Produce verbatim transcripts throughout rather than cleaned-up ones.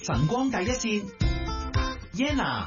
晨光第一線 Yana。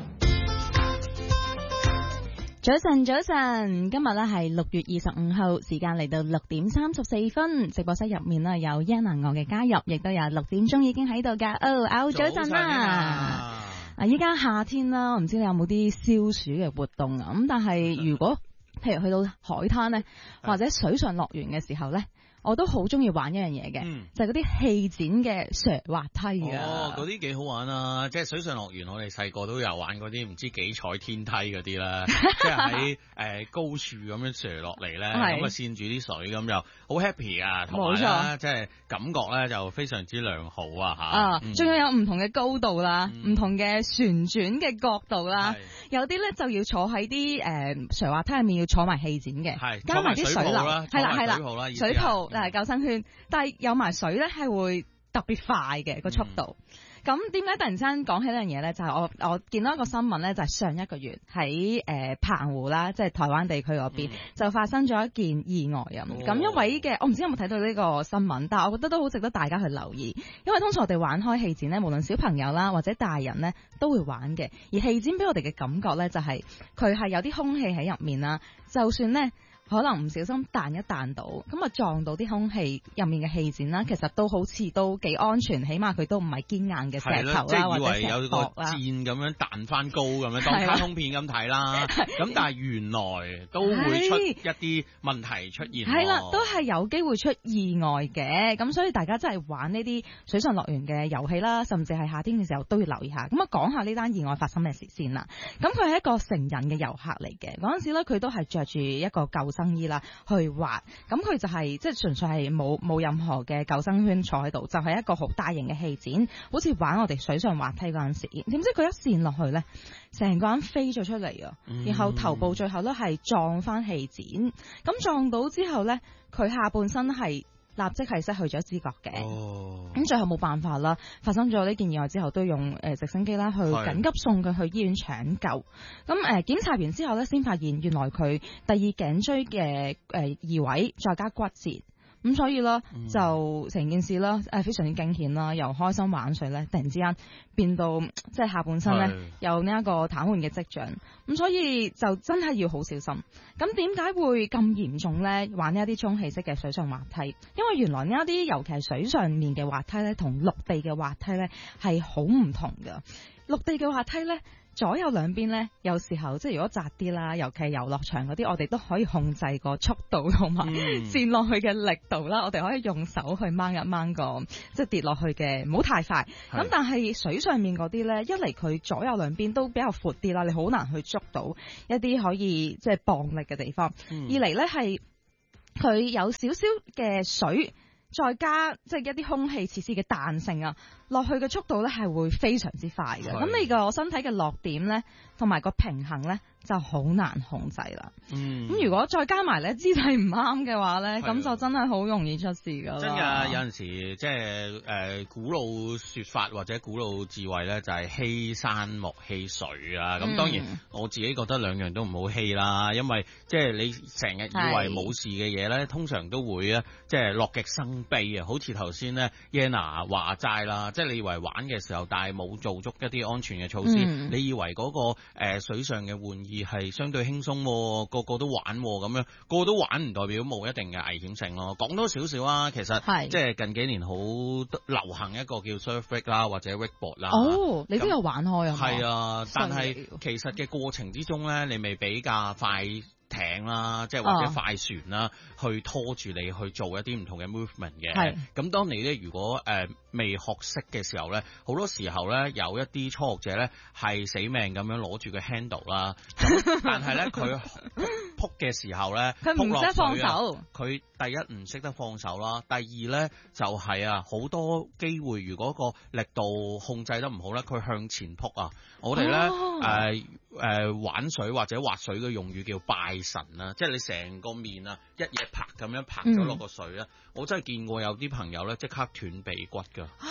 早晨，早晨，今日咧係六月二十五號，時間嚟到六點三十四分，直播室入面咧有 Yana 我嘅加入，亦都有六點鐘已經喺度噶。哦，歐早晨啦！啊，依家夏天啦，唔知你有冇啲消暑嘅活動啊？咁但係如果譬如去到海灘咧，或者水上樂園嘅時候咧，我都好中意玩一樣嘢嘅，嗯、就係嗰啲氣展嘅斜滑梯啊！ 哦，嗰啲幾好玩啊！即係水上樂園，我哋細個都有玩嗰啲唔知幾彩天梯嗰啲啦，即係喺誒高處咁樣斜落嚟咧，咁啊跣住啲水咁就好 happy 啊！同埋咧，即係感覺咧就非常之良好啊！嚇啊！ 仲要有唔同嘅高度啦，唔、嗯、同嘅旋轉嘅角度啦，有啲咧就要坐喺啲誒斜滑梯入面要坐埋氣展嘅，加埋啲水流，係啦係啦，水泡。嗱，救生圈，但係有埋水咧，係會特別快嘅個速度。咁點解突然間講起呢樣嘢咧？就係、是、我我見到一個新聞咧，就係、是、上一個月喺誒、呃、澎湖啦，即係台灣地區嗰邊、嗯、就發生咗一件意外啊！咁、哦、一位嘅我唔知有冇睇到呢個新聞，但係我覺得都好值得大家去留意，因為通常我哋玩開氣展咧，無論小朋友啦或者大人咧都會玩嘅，而氣展俾我哋嘅感覺咧就係佢係有啲空氣喺入面啦，就算咧。可能唔小心彈一彈到，咁啊撞到啲空氣入面嘅氣展啦，其實都好似都幾安全，起碼佢都唔係堅硬嘅石頭啦，或者石壆啦。即係以為有個箭咁樣彈翻高咁樣，當卡通片咁睇啦。咁但係原來都會出一啲問題出現。係啦，都係有機會出意外嘅。咁所以大家真係玩呢啲水上樂園嘅遊戲啦，甚至係夏天嘅時候都要留意下。咁啊講下呢單意外發生咩事先啦。咁佢係一個成人嘅遊客嚟嘅，嗰陣時咧佢都係着住一個救生生衣啦，去滑，咁佢就係即係純粹係冇冇任何嘅救生圈坐喺度，就係、是、一個好大型嘅氣展，好似玩我哋水上滑梯嗰陣時，點知佢一跣落去咧，成個人飛咗出嚟啊！嗯、然後頭部最後都係撞翻氣展，咁撞到之後咧，佢下半身係立即係失去咗知覺嘅，咁、哦、最後冇辦法啦。發生咗呢件意外之後，都用誒、呃、直升機啦去緊急送佢去醫院搶救。咁誒檢查完之後咧，先發現原來佢第二頸椎嘅誒移位再加骨折。咁所以咧、嗯、就成件事啦，誒非常之驚險啦，由開心玩水咧，突然之間變到即係下半身咧有呢一個癱瘓嘅跡象，咁所以就真係要好小心。咁點解會咁嚴重咧？玩呢一啲充氣式嘅水上滑梯，因為原來呢一啲尤其係水上面嘅滑梯咧，同陸地嘅滑梯咧係好唔同噶。陸地嘅滑梯咧，左右兩邊咧，有時候即係如果窄啲啦，尤其係遊樂場嗰啲，我哋都可以控制個速度同埋跌落去嘅力度啦。我哋可以用手去掹一掹個即係跌落去嘅，唔好太快。咁但係水上面嗰啲咧，一嚟佢左右兩邊都比較闊啲啦，你好難去捉到一啲可以即係磅力嘅地方。嗯、二嚟咧係佢有少少嘅水。再加即係一啲空氣設施嘅彈性啊，落去嘅速度咧係會非常之快嘅。咁你個身體嘅落點咧，同埋個平衡咧就好難控制啦。嗯，咁如果再加埋咧姿勢唔啱嘅話咧，咁就真係好容易出事噶啦。真㗎， 有陣時即係誒古老説法或者古老智慧咧，就係欺山莫欺水啊。咁、嗯、當然我自己覺得兩樣都唔好欺啦，因為即係你成日以為冇事嘅嘢咧，通常都會啊，即係樂極生悲啊，好似頭先咧 Yana 話齋啦，即係你以為玩嘅時候，但係冇做足一啲安全嘅措施，嗯、你以為嗰、那個誒、呃、水上嘅玩意係相對輕鬆，個個都玩咁樣，個個都玩唔代表冇一定嘅危險性咯。講多少少啊，其實即係近幾年好流行一個叫 surf rig 啦，或者 wakeboard 啦。哦， 你都有玩開啊？係啊，但係其實嘅過程之中咧，你未比較快艇啦，即係或者快船啦，啊、去拖住你去做一啲唔同嘅 movement 嘅。係咁，當你咧如果誒、呃、未學識嘅時候咧，好多時候咧有一啲初學者咧係死命咁樣攞住個 handle 啦，但係咧佢撲嘅時候咧，佢唔識放手，佢第一唔識得放手啦，第二咧就係、是、啊好多機會，如果個力度控制得唔好咧，佢向前撲啊！我哋咧誒誒玩水或者滑水嘅用語叫拜神啊，即係你成個面啊一嘢拍咁樣拍咗落個水啊！嗯、我真係見過有啲朋友咧即刻斷鼻骨㗎。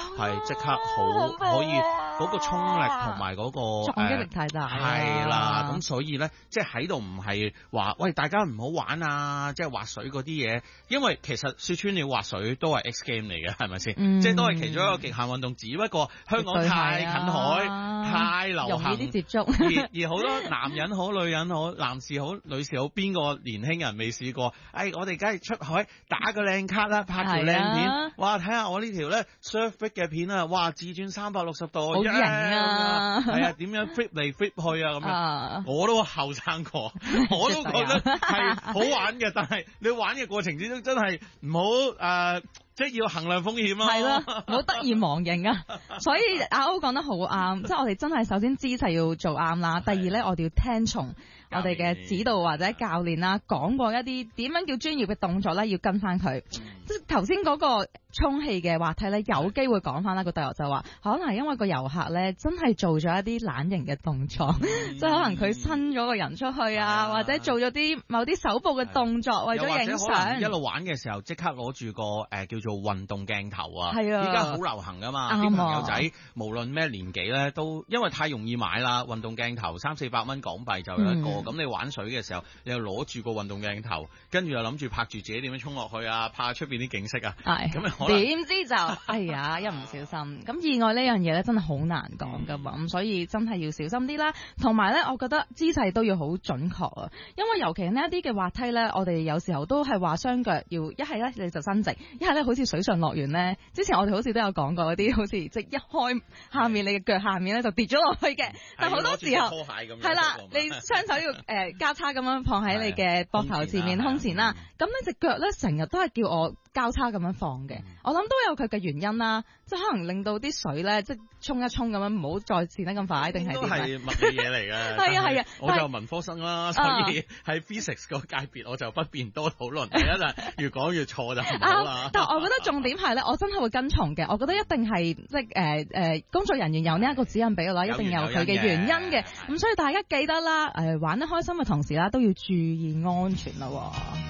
係即刻好可以嗰個衝力同埋嗰個撞擊力太大。 係啦，咁所以咧，即係喺度唔係話喂大家唔好玩啊，即係滑水嗰啲嘢，因為其實雪橇鳥滑水都係 X game 嚟嘅，係咪先？嗯、即係都係其中一個極限運動，只不過香港太近海，啊、太流行， 容易啲接觸。 而而好多男人好、女人好、男士好、女士好，邊個年輕人未試過？哎，我哋梗係出海打個靚卡啦，拍條靚片，啊、哇！睇下我呢條咧 surf 嘅片啊，哇！自轉三百六十度， 好型啊！ 係啊，點樣 flip 嚟 flip 去啊咁樣，啊、我都後生過，我都覺得係好玩嘅，但係你玩嘅過程之中真係唔好誒，即係要衡量風險咯。係咯， 唔好得意忘形啊！所以阿歐講得好啱，即係我哋真係首先姿勢要做啱啦，第二咧我哋要聽從我哋嘅指導或者教練啦，講過一啲點樣叫專業嘅動作咧，要跟翻佢。即係頭先嗰個充氣嘅滑梯咧，有機會講翻啦。個導遊就話，可能係因為個遊客咧真係做咗一啲懶型嘅動作，嗯、即係可能佢伸咗個人出去啊，啊或者做咗啲某啲手部嘅動作，為咗影相。 一路玩嘅時候，即刻攞住個誒、呃、叫做運動鏡頭啊！ 係啊， 依家好流行噶嘛，啲朋友仔無論咩年紀咧，都因為太容易買啦，運動鏡頭三四百蚊港幣就有一個。咁、嗯、你玩水嘅時候，你又攞住個運動鏡頭，跟住又諗住拍住自己點樣衝落去啊，拍出邊啲景色啊。係咁點知就哎呀，一唔小心咁意外呢樣嘢咧，真係好難講噶嘛。咁、嗯、所以真係要小心啲啦。同埋咧，我覺得姿勢都要好準確啊。因為尤其呢一啲嘅滑梯咧，我哋有時候都係話雙腳要一係咧你就伸直，一係咧好似水上樂園咧。之前我哋好似都有講過嗰啲，好似即係一開下面你嘅腳下面咧就跌咗落去嘅。但好多時候係啦，你雙手要誒、呃、交叉咁樣放喺你嘅膊頭前面胸前啦。咁呢隻腳咧成日都係叫我交叉咁樣放嘅。嗯、我諗都有佢嘅原因啦，即係可能令到啲水咧即係沖一沖咁樣，唔好再濺得咁快，定係點？都係物理嘢嚟嘅。係啊係啊，我就文科生啦，所以喺 physics 個界別我就不便多討論。第一啦，越講越錯就唔好啦。 但係我覺得重點係咧，我真係會跟從嘅。我覺得一定係即係誒誒工作人員有呢一個指引俾我啦，一定有佢嘅原因嘅。咁所以大家記得啦，誒、呃、玩得開心嘅同時啦，都要注意安全啦。